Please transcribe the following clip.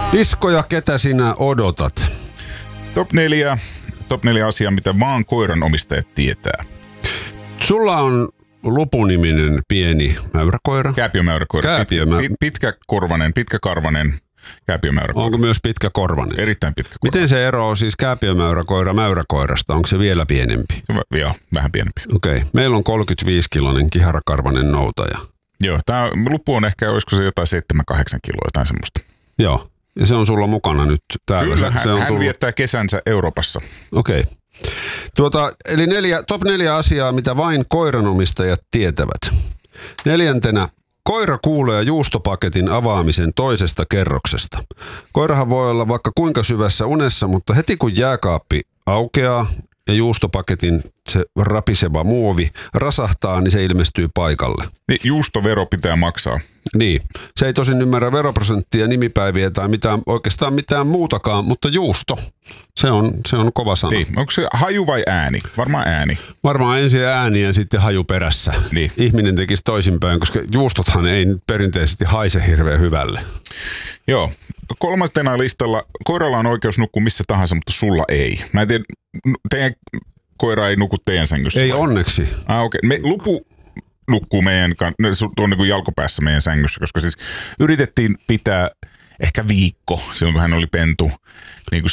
Iskoja, ketä sinä odotat? Top 4 asiaa, mitä vaan koiran omistajat tietää. Sulla on Lupu-niminen pieni mäyräkoira. Kääpiömäyräkoira. Pitkäkarvanen kääpiömäyräkoira. Onko myös pitkäkorvainen? Erittäin pitkäkorvainen. Miten se eroaa siis kääpiömäyräkoira mäyräkoirasta? Onko se vielä pienempi? Joo, vähän pienempi. Okei. Meillä on 35-kiloinen kiharakarvanen noutaja. Joo, tämä Lupu on ehkä, olisiko se jotain 7-8 kiloa, jotain semmoista. Joo, ja se on sulla mukana nyt täällä. Kyllä, se on hän viettää kesänsä Euroopassa. Okei. Eli top 4 asiaa, mitä vain koiranomistajat tietävät. 4. Koira kuulee juustopaketin avaamisen toisesta kerroksesta. Koirahan voi olla vaikka kuinka syvässä unessa, mutta heti kun jääkaappi aukeaa ja juustopaketin se rapiseva muovi rasahtaa, niin se ilmestyy paikalle. Niin, juustovero pitää maksaa. Niin. Se ei tosin ymmärrä veroprosenttia, nimipäiviä tai oikeastaan mitään muutakaan, mutta juusto, se on kova sana. Niin. Onko se haju vai ääni? Varmaan ääni. Varmaan ensin ääni ja sitten haju perässä. Niin. Ihminen tekisi toisinpäin, koska juustothan ei perinteisesti haise hirveän hyvälle. Joo. 3. listalla, koiralla on oikeus nukkua missä tahansa, mutta sulla ei. Mä en tiedä, teidän koira ei nuku teidän sängyssä. Ei vai? Onneksi. Okei. Lupu nukkuu tuon niin jalkopäässä meidän sängyssä, koska siis yritettiin pitää ehkä viikko silloin, kun hän oli pentu, niin kuin